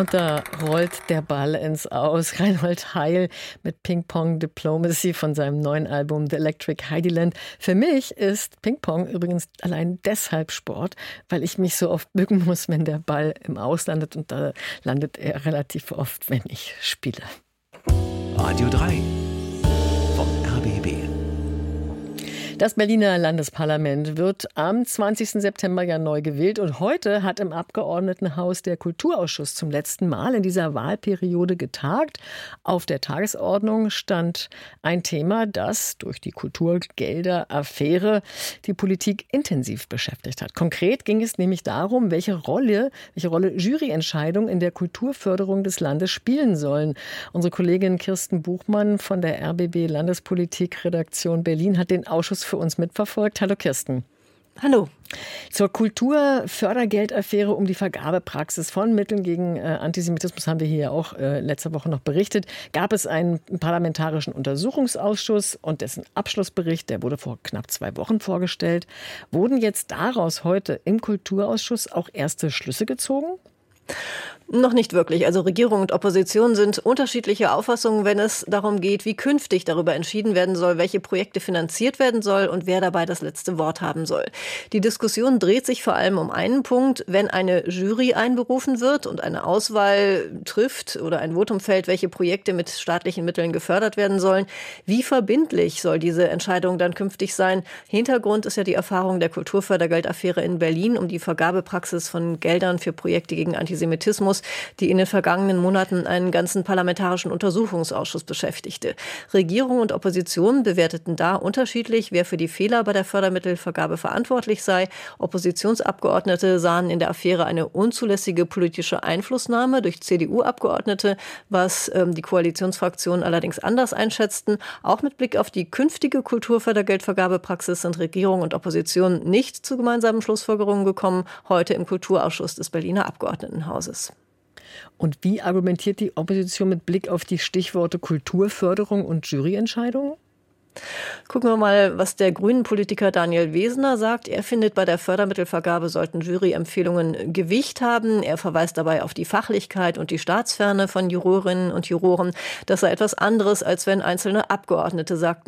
Und da rollt der Ball ins Aus. Reinhold Heil mit Ping Pong Diplomacy von seinem neuen Album The Electric Heidiland. Für mich ist Ping Pong übrigens allein deshalb Sport, weil ich mich so oft bücken muss, wenn der Ball im Aus landet. Und da landet er relativ oft, wenn ich spiele. Radio 3 vom RBB. Das Berliner Landesparlament wird am 20. September ja neu gewählt. Und heute hat im Abgeordnetenhaus der Kulturausschuss zum letzten Mal in dieser Wahlperiode getagt. Auf der Tagesordnung stand ein Thema, das durch die Kulturgelder-Affäre die Politik intensiv beschäftigt hat. Konkret ging es nämlich darum, welche Rolle Juryentscheidungen in der Kulturförderung des Landes spielen sollen. Unsere Kollegin Kirsten Buchmann von der RBB Landespolitik-Redaktion Berlin hat den Ausschuss für uns mitverfolgt. Hallo Kirsten. Hallo. Zur Kulturfördergeldaffäre um die Vergabepraxis von Mitteln gegen Antisemitismus haben wir hier auch letzte Woche noch berichtet. Gab es einen parlamentarischen Untersuchungsausschuss und dessen Abschlussbericht, der wurde vor knapp 2 Wochen vorgestellt. Wurden jetzt daraus heute im Kulturausschuss auch erste Schlüsse gezogen? Noch nicht wirklich. Also Regierung und Opposition sind unterschiedliche Auffassungen, wenn es darum geht, wie künftig darüber entschieden werden soll, welche Projekte finanziert werden soll und wer dabei das letzte Wort haben soll. Die Diskussion dreht sich vor allem um einen Punkt: Wenn eine Jury einberufen wird und eine Auswahl trifft oder ein Votum fällt, welche Projekte mit staatlichen Mitteln gefördert werden sollen, wie verbindlich soll diese Entscheidung dann künftig sein? Hintergrund ist ja die Erfahrung der Kulturfördergeldaffäre in Berlin um die Vergabepraxis von Geldern für Projekte gegen Antisemitismus, die in den vergangenen Monaten einen ganzen parlamentarischen Untersuchungsausschuss beschäftigte. Regierung und Opposition bewerteten da unterschiedlich, wer für die Fehler bei der Fördermittelvergabe verantwortlich sei. Oppositionsabgeordnete sahen in der Affäre eine unzulässige politische Einflussnahme durch CDU-Abgeordnete, was die Koalitionsfraktionen allerdings anders einschätzten. Auch mit Blick auf die künftige Kulturfördergeldvergabepraxis sind Regierung und Opposition nicht zu gemeinsamen Schlussfolgerungen gekommen, heute im Kulturausschuss des Berliner Abgeordnetenhauses. Und wie argumentiert die Opposition mit Blick auf die Stichworte Kulturförderung und Juryentscheidungen? Gucken wir mal, was der Grünen-Politiker Daniel Wesener sagt. Er findet, bei der Fördermittelvergabe sollten Juryempfehlungen Gewicht haben. Er verweist dabei auf die Fachlichkeit und die Staatsferne von Jurorinnen und Juroren. Das sei etwas anderes, als wenn einzelne Abgeordnete sagten,